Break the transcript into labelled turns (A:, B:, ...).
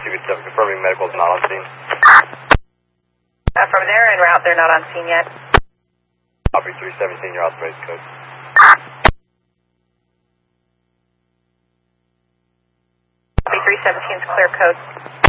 A: 287 confirming medical is not on scene.
B: From there en route, they're not on scene yet.
A: Copy 317, your authorized code.
B: Copy 317's clear code.